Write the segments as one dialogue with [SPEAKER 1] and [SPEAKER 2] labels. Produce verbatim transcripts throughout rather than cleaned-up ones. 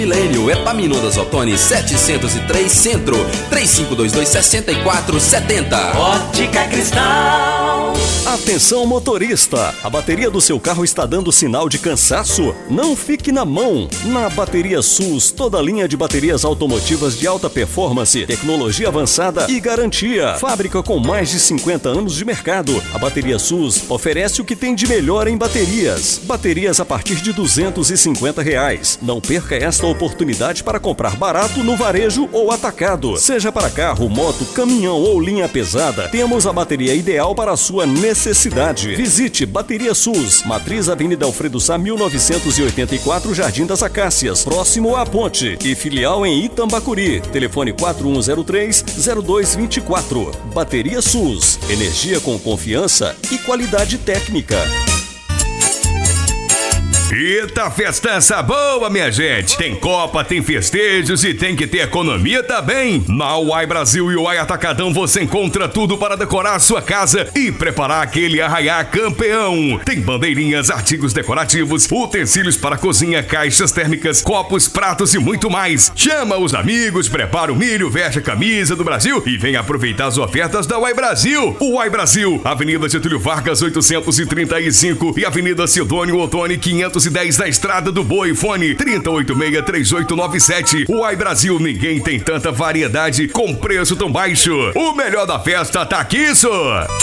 [SPEAKER 1] Milênio, Epaminondas Ottoni setecentos e três Centro, três cinco dois dois, seis quatro sete zero.
[SPEAKER 2] Ótica Cristal.
[SPEAKER 3] Atenção motorista, a bateria do seu carro está dando sinal de cansaço? Não fique na mão. Na Bateria SUS, toda a linha de baterias automotivas de alta performance, tecnologia avançada e garantia. Fábrica com mais de cinquenta anos de mercado, a Bateria SUS oferece o que tem de melhor em baterias. Baterias a partir de duzentos e cinquenta reais. Não perca esta oportunidade para comprar barato no varejo ou atacado. Seja para carro, moto, caminhão ou linha pesada, temos a bateria ideal para a sua necessidade. Visite Bateria SUS, Matriz Avenida Alfredo Sá mil novecentos e oitenta e quatro, Jardim das Acácias, próximo à Ponte, e filial em Itambacuri. Telefone quatro um zero três, zero dois dois quatro. Bateria SUS, energia com confiança e qualidade técnica.
[SPEAKER 4] Eita, festança boa, minha gente! Tem Copa, tem festejos e tem que ter economia também. Na Uai Brasil e Uai Atacadão você encontra tudo para decorar sua casa e preparar aquele arraiá campeão. Tem bandeirinhas, artigos decorativos, utensílios para cozinha, caixas térmicas, copos, pratos e muito mais. Chama os amigos, prepara o milho, veste a camisa do Brasil e vem aproveitar as ofertas da Uai Brasil. Uai Brasil, Avenida Getúlio Vargas oitocentos e trinta e cinco e Avenida Sidônio Ottoni quinhentos e dez na Estrada do Boi. Fone trinta e oito seis, três oito nove sete. Uai Brasil, ninguém tem tanta variedade com preço tão baixo. O melhor da festa tá aqui, isso!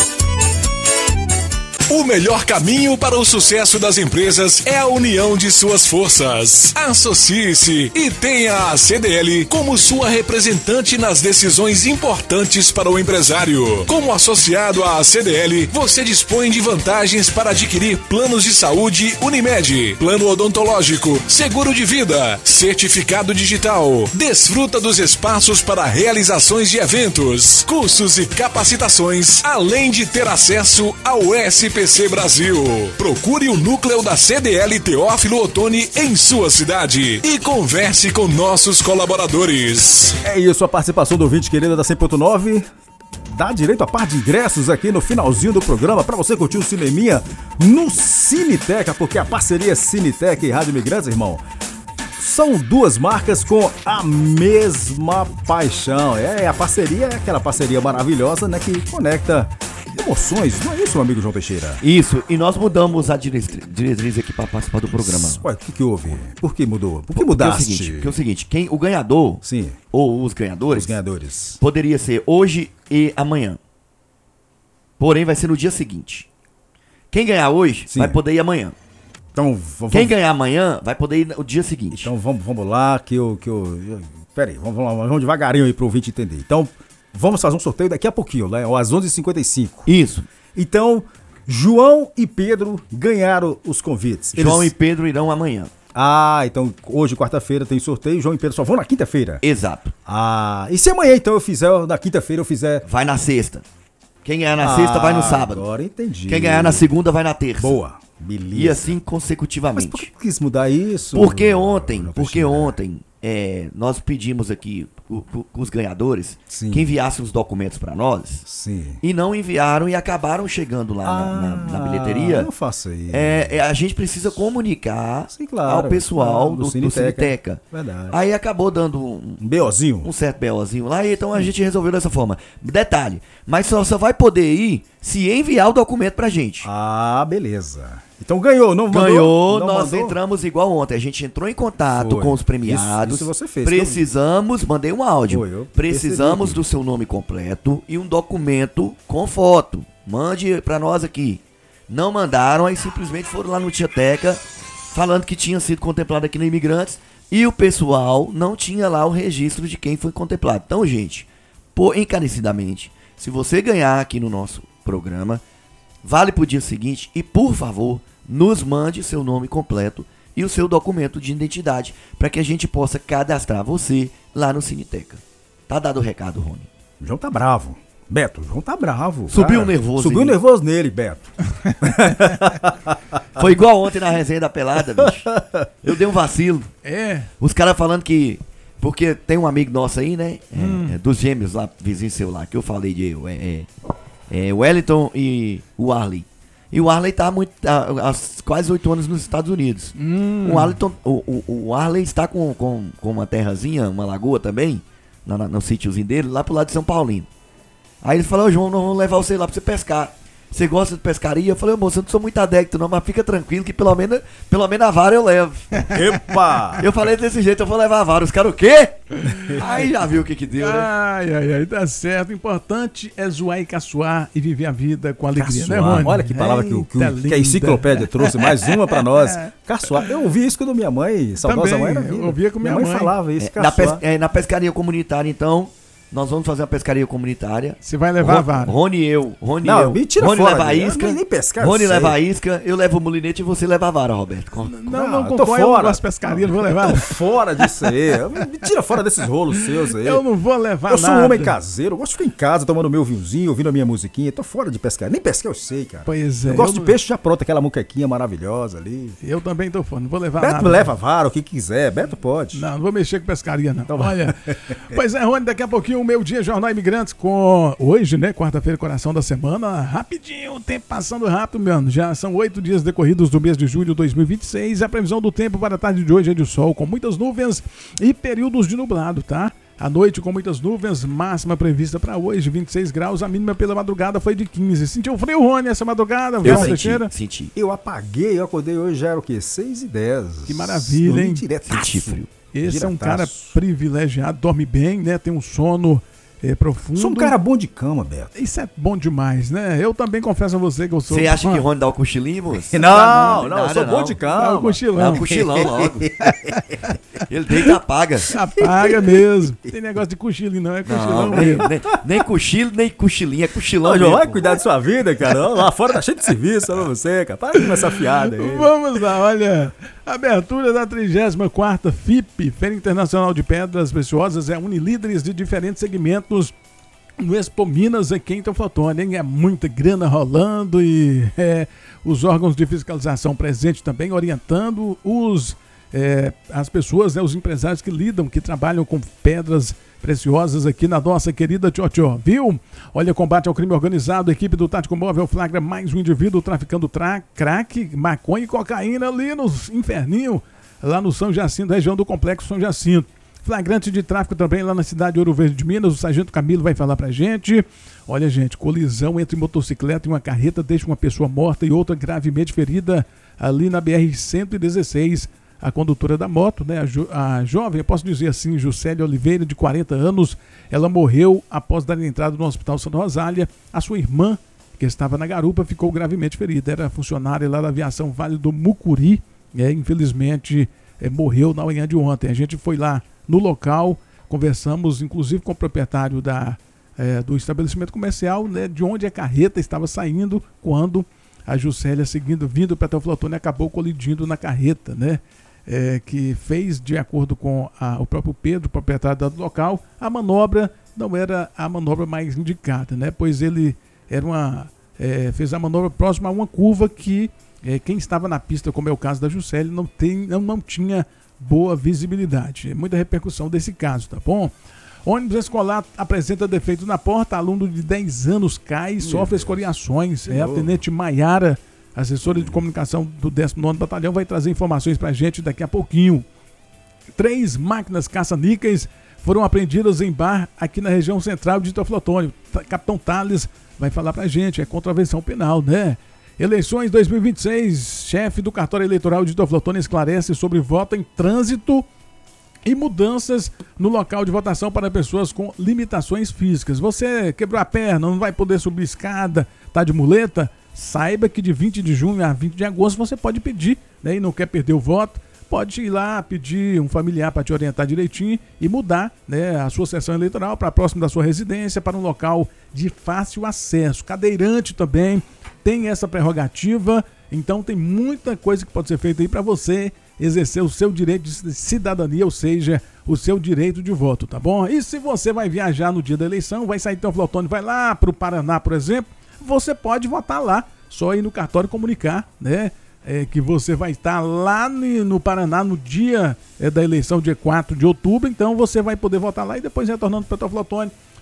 [SPEAKER 5] O melhor caminho para o sucesso das empresas é a união de suas forças. Associe-se e tenha a C D L como sua representante nas decisões importantes para o empresário. Como associado à C D L, você dispõe de vantagens para adquirir planos de saúde Unimed, plano odontológico, seguro de vida, certificado digital. Desfruta dos espaços para realizações de eventos, cursos e capacitações, além de ter acesso ao S P C Brasil. Procure o núcleo da C D L Teófilo Ottoni em sua cidade e converse com nossos colaboradores.
[SPEAKER 6] É isso, a participação do ouvinte querida da cem ponto nove dá direito a par de ingressos aqui no finalzinho do programa para você curtir o cineminha no Cineteca, porque a parceria Cineteca e Rádio Imigrantes, irmão, são duas marcas com a mesma paixão. É, a parceria é aquela parceria maravilhosa, né, que conecta emoções, não é isso, meu amigo João Teixeira?
[SPEAKER 7] Isso, e nós mudamos a diretriz, diretriz aqui para participar do programa.
[SPEAKER 6] Ué, o que, que houve? Por que mudou? Por que mudaste?
[SPEAKER 7] Porque é o seguinte, porque é o seguinte quem, o ganhador,
[SPEAKER 6] sim,
[SPEAKER 7] ou os ganhadores,
[SPEAKER 6] os ganhadores,
[SPEAKER 7] poderia ser hoje e amanhã. Porém, vai ser no dia seguinte. Quem ganhar hoje, sim, vai poder ir amanhã.
[SPEAKER 6] Então, vamos...
[SPEAKER 7] Quem ganhar amanhã, vai poder ir no dia seguinte.
[SPEAKER 6] Então, vamos, vamos lá, que eu... Que eu... Pera aí, vamos, vamos, vamos devagarinho aí pro ouvinte entender. Então... Vamos fazer um sorteio daqui a pouquinho, né? Às onze e cinquenta e cinco.
[SPEAKER 7] Isso.
[SPEAKER 6] Então, João e Pedro ganharam os convites.
[SPEAKER 7] João
[SPEAKER 6] Eles...
[SPEAKER 7] e Pedro irão amanhã.
[SPEAKER 6] Ah, então hoje, quarta-feira, tem sorteio. João e Pedro só vão na quinta-feira?
[SPEAKER 7] Exato.
[SPEAKER 6] Ah, e se amanhã, então, eu fizer, na quinta-feira, eu fizer...
[SPEAKER 7] Vai na sexta. Quem ganhar na ah, sexta, vai no sábado.
[SPEAKER 6] Agora entendi.
[SPEAKER 7] Quem ganhar na segunda, vai na terça.
[SPEAKER 6] Boa. Beleza.
[SPEAKER 7] E assim consecutivamente.
[SPEAKER 6] Mas por que quis mudar isso?
[SPEAKER 7] Porque ontem, porque ontem, é, nós pedimos aqui os ganhadores, sim, que enviassem os documentos para nós, sim, e não enviaram e acabaram chegando lá ah, na, na, na bilheteria.
[SPEAKER 6] Não faça isso.
[SPEAKER 7] É, é, a gente precisa comunicar, sim, claro, ao pessoal ah, do, do, Cineteca. do Cineteca.
[SPEAKER 6] Verdade.
[SPEAKER 7] Aí acabou dando um,
[SPEAKER 6] um BOzinho.
[SPEAKER 7] Um certo BOzinho lá, e então a gente resolveu dessa forma. Detalhe, mas só, só vai poder ir se enviar o documento pra gente.
[SPEAKER 6] Ah, beleza. Então ganhou, não mandou?
[SPEAKER 7] Ganhou,
[SPEAKER 6] não
[SPEAKER 7] nós
[SPEAKER 6] mandou?
[SPEAKER 7] Entramos igual ontem. A gente entrou em contato
[SPEAKER 6] Foi.
[SPEAKER 7] com os premiados.
[SPEAKER 6] Isso, isso você fez.
[SPEAKER 7] Precisamos, eu... mandei um áudio.
[SPEAKER 6] Foi,
[SPEAKER 7] Precisamos do seu nome completo e um documento com foto. Mande pra nós aqui. Não mandaram, aí simplesmente foram lá no Cineteca falando que tinha sido contemplado aqui no Imigrantes e o pessoal não tinha lá o registro de quem foi contemplado. Então, gente, por encarecidamente, se você ganhar aqui no nosso programa, vale pro dia seguinte e, por favor, nos mande seu nome completo e o seu documento de identidade para que a gente possa cadastrar você lá no Cineteca. Tá dado o recado, Rony.
[SPEAKER 6] O João tá bravo. Beto, o João tá bravo.
[SPEAKER 7] Subiu nervoso.
[SPEAKER 6] Subiu nervoso nele, Beto.
[SPEAKER 7] Foi igual ontem na resenha da pelada, bicho. Eu dei um vacilo.
[SPEAKER 8] É.
[SPEAKER 7] Os caras falando que... Porque tem um amigo nosso aí, né?
[SPEAKER 8] Hum.
[SPEAKER 7] É, é, dos gêmeos lá, vizinho seu lá, que eu falei de eu. É, é, é Wellington e o Arley. E o Arley tá há, muito, há, há quase oito anos nos Estados Unidos.
[SPEAKER 8] Hum.
[SPEAKER 7] O, Arley, o, o, o Arley está com, com, com uma terrazinha, uma lagoa também, na, na, no sítiozinho dele, lá pro lado de São Paulino. Aí ele falou, ô João, nós vamos levar você lá pra você pescar. Você gosta de pescaria? Eu falei, moço, eu não sou muito adepto não, mas fica tranquilo que pelo menos, pelo menos a vara eu levo.
[SPEAKER 6] Epa!
[SPEAKER 7] Eu falei desse jeito, eu vou levar a vara. Os caras o quê? Aí já viu o que que deu, né?
[SPEAKER 8] Ai, ai, ai, tá certo. O importante é zoar e caçoar e viver a vida com alegria,
[SPEAKER 6] Caçoar.
[SPEAKER 8] né, Rony?
[SPEAKER 6] Olha que palavra que, o- que, o-
[SPEAKER 8] Eita,
[SPEAKER 6] que a enciclopédia trouxe, mais uma pra nós. Caçoar. Eu ouvi isso quando minha mãe, saudosa
[SPEAKER 8] Também,
[SPEAKER 6] mãe era
[SPEAKER 8] eu
[SPEAKER 6] viva.
[SPEAKER 8] ouvia com minha mãe.
[SPEAKER 6] falava isso,
[SPEAKER 7] É, na, pes,
[SPEAKER 6] caçoar.
[SPEAKER 7] é, na pescaria comunitária, então, nós vamos fazer uma pescaria comunitária.
[SPEAKER 8] Você vai levar a
[SPEAKER 7] Ron-
[SPEAKER 8] vara.
[SPEAKER 7] Rony e eu. Rony e
[SPEAKER 6] Não,
[SPEAKER 7] eu.
[SPEAKER 6] me tira
[SPEAKER 7] Rony
[SPEAKER 6] fora,
[SPEAKER 7] leva a
[SPEAKER 6] Adriano.
[SPEAKER 7] isca.
[SPEAKER 6] Nem- nem pescar, eu
[SPEAKER 7] Rony
[SPEAKER 6] sei.
[SPEAKER 7] leva a isca, eu levo o molinete e você leva a vara, Roberto. Com-
[SPEAKER 8] Não,
[SPEAKER 6] Ah,
[SPEAKER 8] não,
[SPEAKER 6] tô
[SPEAKER 8] concordo, eu não
[SPEAKER 6] fora.
[SPEAKER 8] gosto de pescaria, não vou levar.
[SPEAKER 6] Tô fora disso aí. Me tira fora desses rolos seus aí.
[SPEAKER 8] Eu não vou levar
[SPEAKER 6] Eu sou
[SPEAKER 8] nada.
[SPEAKER 6] um homem caseiro, eu gosto de ficar em casa tomando meu vinhozinho, ouvindo a minha musiquinha. Tô fora de pescar. Nem pescar eu sei, cara.
[SPEAKER 8] Pois é.
[SPEAKER 6] Eu gosto
[SPEAKER 8] eu
[SPEAKER 6] de
[SPEAKER 8] não-
[SPEAKER 6] peixe já pronto, aquela muquequinha maravilhosa ali.
[SPEAKER 8] Eu também tô fora, não vou levar
[SPEAKER 6] Beto
[SPEAKER 8] nada.
[SPEAKER 6] leva vara, o que quiser. Beto pode.
[SPEAKER 8] Não, não vou mexer com pescaria, não.
[SPEAKER 6] Então vai.
[SPEAKER 8] Olha. Pois é, Rony, daqui a pouquinho o meu dia Jornal Imigrantes com hoje, né? Quarta-feira, coração da semana. Rapidinho, o tempo passando rápido, mano. Já são oito dias decorridos do mês de julho de dois mil e vinte e seis. A previsão do tempo para a tarde de hoje é de sol, com muitas nuvens e períodos de nublado, tá? À noite, com muitas nuvens, máxima prevista para hoje, vinte e seis graus. A mínima pela madrugada foi de quinze. Sentiu frio, Rony, essa madrugada?
[SPEAKER 7] Eu
[SPEAKER 8] João
[SPEAKER 7] senti,
[SPEAKER 8] Teixeira?
[SPEAKER 7] senti.
[SPEAKER 6] Eu apaguei, eu acordei hoje, já era o quê? seis e dez.
[SPEAKER 8] Que maravilha, hein?
[SPEAKER 7] Senti frio.
[SPEAKER 8] Esse é um cara
[SPEAKER 6] Diretaço.
[SPEAKER 8] privilegiado, dorme bem, né? Tem um sono é, profundo.
[SPEAKER 6] Sou um cara bom de cama, Beto.
[SPEAKER 8] Isso é bom demais, né? Eu também confesso a você que eu sou...
[SPEAKER 7] Você acha que
[SPEAKER 8] Ah,
[SPEAKER 7] Rony dá o cochilinho, moço?
[SPEAKER 6] Não, não, eu
[SPEAKER 7] nada,
[SPEAKER 6] sou bom
[SPEAKER 7] não.
[SPEAKER 6] de
[SPEAKER 8] dá
[SPEAKER 6] cama.
[SPEAKER 8] o cochilão.
[SPEAKER 7] Dá o cochilão logo. Ele deita e apaga.
[SPEAKER 8] Apaga mesmo. Tem negócio de cochilinho, não é cochilão
[SPEAKER 7] Não, nem,
[SPEAKER 8] mesmo.
[SPEAKER 7] nem, nem cochilo, nem cochilinho, é cochilão
[SPEAKER 6] Ô, João, vai
[SPEAKER 7] mesmo.
[SPEAKER 6] cuidar da sua vida, cara. Lá fora tá cheio de serviço pra você, cara. Para com essa fiada aí.
[SPEAKER 8] Vamos lá, olha. Abertura da trigésima quarta F I P, Feira Internacional de Pedras Preciosas, é unilíderes de diferentes segmentos no Expo Minas aqui em Teoflotone, hein? É muita grana rolando e é, os órgãos de fiscalização presentes também orientando os, é, as pessoas, né, os empresários que lidam, que trabalham com pedras preciosas aqui na nossa querida Tchotchó, viu? Olha, combate ao crime organizado, a equipe do Tático Móvel flagra mais um indivíduo traficando tra- crack, maconha e cocaína ali no inferninho, lá no São Jacinto, região do Complexo São Jacinto. Flagrante de tráfico também lá na cidade de Ouro Verde de Minas, o sargento Camilo vai falar pra gente. Olha, gente, colisão entre motocicleta e uma carreta deixa uma pessoa morta e outra gravemente ferida ali na B R cento e dezesseis. A condutora da moto, né, a, jo- a jovem, eu posso dizer assim, Juscelia Oliveira, de quarenta anos, ela morreu após dar entrada no Hospital Santa Rosália. A sua irmã, que estava na garupa, ficou gravemente ferida. Era funcionária lá da aviação Vale do Mucuri, é, infelizmente é, morreu na manhã de ontem. A gente foi lá no local, conversamos inclusive com o proprietário da, é, do estabelecimento comercial, né, de onde a carreta estava saindo quando a Juscelia, seguindo, vindo para Teoflotone, acabou colidindo na carreta, né? É, que fez, de acordo com a, o próprio Pedro, proprietário do local, a manobra não era a manobra mais indicada, né? Pois ele era uma, é, fez a manobra próxima a uma curva que é, quem estava na pista, como é o caso da Juscelia, não, tem, não, não tinha boa visibilidade. Muita repercussão desse caso, tá bom? Ônibus escolar apresenta defeito na porta, aluno de dez anos cai e sofre escoriações. É a tenente Maiara, assessora de comunicação do décimo nono Batalhão, vai trazer informações pra gente daqui a pouquinho. Três máquinas caça-níqueis foram apreendidas em bar aqui na região central de Teoflotone. Capitão Thales vai falar pra gente, é contravenção penal, né? Eleições dois mil e vinte e seis, chefe do cartório eleitoral de Teoflotone esclarece sobre voto em trânsito e mudanças no local de votação para pessoas com limitações físicas. Você quebrou a perna, não vai poder subir escada, tá de muleta? Saiba que de vinte de junho a vinte de agosto você pode pedir, né? E não quer perder o voto, pode ir lá pedir um familiar para te orientar direitinho e mudar, né, a sua sessão eleitoral para próximo da sua residência, para um local de fácil acesso. Cadeirante também tem essa prerrogativa, então tem muita coisa que pode ser feita aí para você exercer o seu direito de cidadania, ou seja, o seu direito de voto, tá bom? E se você vai viajar no dia da eleição, vai sair de Teoflotone, vai lá para o Paraná, por exemplo, você pode votar lá, só ir no cartório comunicar, né? É, que você vai estar lá no Paraná no dia é, da eleição, dia quatro de outubro, então você vai poder votar lá e depois retornando para Teoflotone.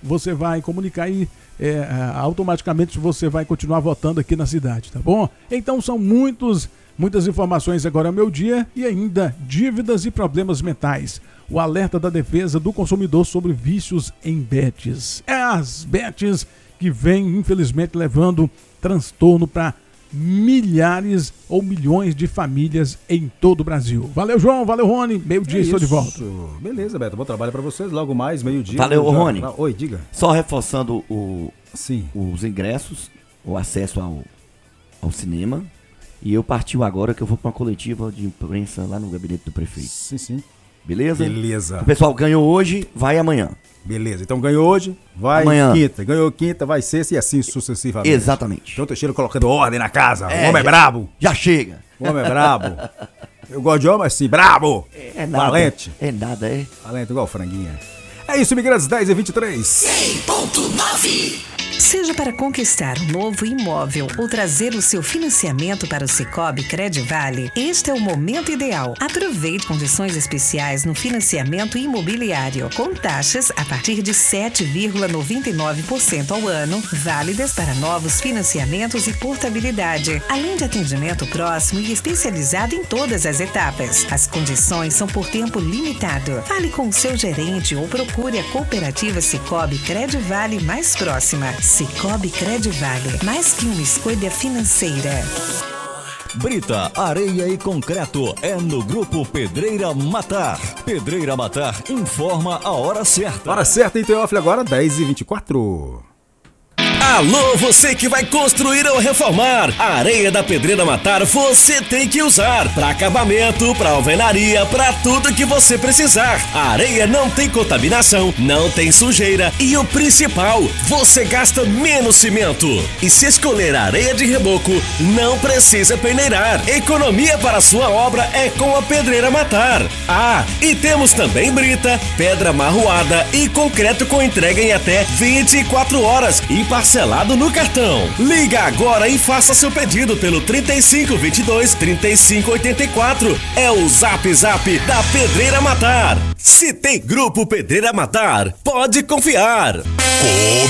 [SPEAKER 8] você vai comunicar aí é, automaticamente você vai continuar votando aqui na cidade, tá bom? Então são muitos, muitas informações agora ao meu dia e ainda dívidas e problemas mentais. O alerta da defesa do consumidor sobre vícios em bets. É as bets que vêm, infelizmente, levando transtorno para milhares ou milhões de famílias em todo o Brasil. Valeu, João. Valeu, Rony. Meio-dia
[SPEAKER 6] é
[SPEAKER 8] estou de volta.
[SPEAKER 6] Beleza, Beto. Bom trabalho para vocês. Logo mais, meio-dia.
[SPEAKER 7] Valeu,
[SPEAKER 6] já...
[SPEAKER 7] Rony.
[SPEAKER 6] Oi, diga.
[SPEAKER 7] Só reforçando o,
[SPEAKER 6] Sim.
[SPEAKER 7] os ingressos, o acesso ao, ao cinema. E eu partiu agora que eu vou para uma coletiva de imprensa lá no gabinete do prefeito.
[SPEAKER 6] Sim, sim.
[SPEAKER 7] Beleza?
[SPEAKER 6] Beleza.
[SPEAKER 7] O pessoal ganhou hoje, vai amanhã.
[SPEAKER 6] Beleza, então ganhou hoje, vai
[SPEAKER 7] Amanhã.
[SPEAKER 6] quinta. Ganhou quinta, vai sexta e assim sucessivamente.
[SPEAKER 7] Exatamente.
[SPEAKER 6] João Teixeira colocando ordem na casa.
[SPEAKER 7] É,
[SPEAKER 6] o homem é
[SPEAKER 7] já-
[SPEAKER 6] brabo.
[SPEAKER 7] Já chega.
[SPEAKER 6] O homem é brabo. Eu gosto de homem assim, brabo.
[SPEAKER 7] É nada.
[SPEAKER 6] Valente.
[SPEAKER 7] É nada, é.
[SPEAKER 6] Valente, igual franguinha. É isso, imigrantes, dez e vinte e três.
[SPEAKER 2] cem ponto nove.
[SPEAKER 9] Seja para conquistar um novo imóvel ou trazer o seu financiamento para o Sicoob Credivale, este é o momento ideal. Aproveite condições especiais no financiamento imobiliário, com taxas a partir de sete vírgula noventa e nove por cento ao ano, válidas para novos financiamentos e portabilidade, além de atendimento próximo e especializado em todas as etapas. As condições são por tempo limitado. Fale com o seu gerente ou procure a cooperativa Sicoob Credivale mais próxima. Sicoob Credivale, mais que uma escolha financeira.
[SPEAKER 3] Brita, areia e concreto é no Grupo Pedreira Matar. Pedreira Matar informa a hora certa.
[SPEAKER 6] Hora certa em Teófilo agora, dez e vinte e quatro.
[SPEAKER 1] Alô, você que vai construir ou reformar. A areia da Pedreira Matar você tem que usar. Para acabamento, para alvenaria, para tudo que você precisar. A areia não tem contaminação, não tem sujeira e o principal, você gasta menos cimento. E se escolher a areia de reboco, não precisa peneirar. Economia para sua obra é com a Pedreira Matar. Ah, e temos também brita, pedra marroada e concreto com entrega em até vinte e quatro horas e parcelado no cartão. Liga agora e faça seu pedido pelo trinta e cinco, vinte e dois, trinta e cinco, oitenta e quatro. É o Zap Zap da Pedreira Matar. Se tem Grupo Pedreira Matar, pode confiar.